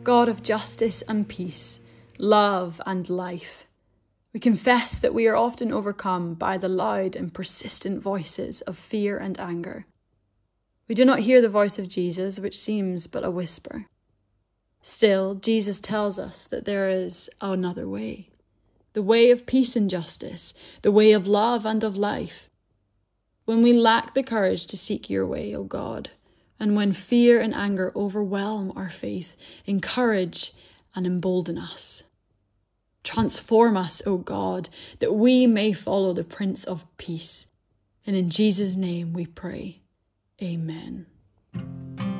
God of justice and peace, love and life, we confess that we are often overcome by the loud and persistent voices of fear and anger. We do not hear the voice of Jesus, which seems but a whisper. Still, Jesus tells us that there is another way, the way of peace and justice, the way of love and of life. When we lack the courage to seek your way, O God, and when fear and anger overwhelm our faith, encourage and embolden us. Transform us, O God, that we may follow the Prince of Peace. And in Jesus' name we pray. Amen.